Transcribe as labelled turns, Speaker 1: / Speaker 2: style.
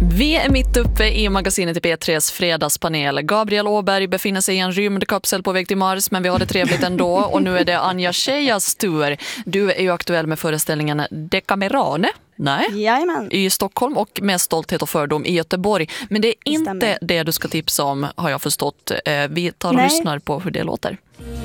Speaker 1: Vi är mitt uppe i magasinet i P3s fredagspanel. Gabriel Åberg befinner sig i en rymdkapsel på väg till Mars, men vi har det trevligt ändå. Och nu är det Anja Schejas tur. Du är ju aktuell med föreställningen Decamerane. Nej,
Speaker 2: Jajamän.
Speaker 1: I Stockholm och med Stolthet och fördom i Göteborg. Men det är inte det du ska tipsa om, har jag förstått. Vi tar och lyssnar på hur det låter.